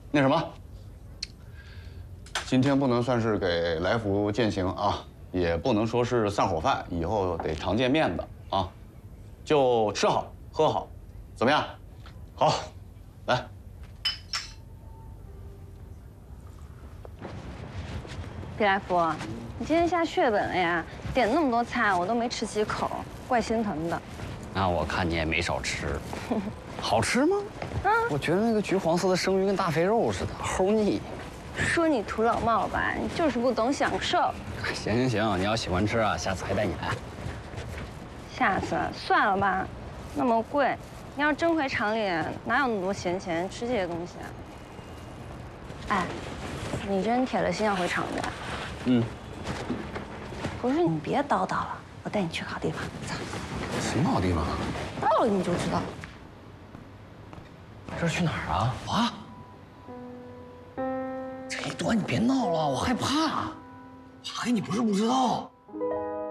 那什么，今天不能算是给来福践行啊，也不能说是散伙饭，以后得常见面的啊，就吃好喝好，怎么样？好，来。 毕来福，你今天下血本了呀？点那么多菜，我都没吃几口，怪心疼的。 那我看你也没少吃，好吃吗？啊，我觉得那个橘黄色的生鱼跟大肥肉似的，齁腻。 说你土老帽吧，你就是不懂享受。 行行行，你要喜欢吃啊，下次还带你来。 下次算了吧，那么贵，你要真回厂里，哪有那么多闲钱吃这些东西啊？哎，你真铁了心要回厂子呀？ 嗯。 不是你别叨叨了，我带你去个好地方。走。 什么好地方啊？ 到了你就知道。 这是去哪儿啊？啊！这一段你别闹了，我害怕。华黑，你不是不知道，